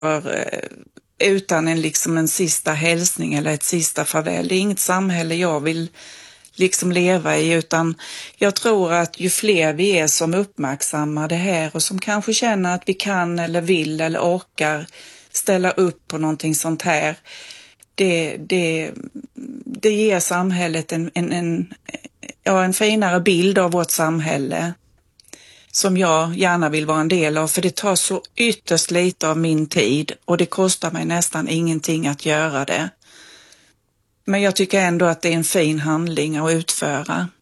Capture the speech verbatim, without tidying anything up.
utan en, liksom en sista hälsning eller ett sista farväl. Det är inget samhälle jag vill liksom leva i, utan jag tror att ju fler vi är som uppmärksammar det här och som kanske känner att vi kan eller vill eller orkar ställa upp på någonting sånt här, det, det, det ger samhället en, en, en, ja, en finare bild av vårt samhälle som jag gärna vill vara en del av, för det tar så ytterst lite av min tid och det kostar mig nästan ingenting att göra det. Men jag tycker ändå att det är en fin handling att utföra.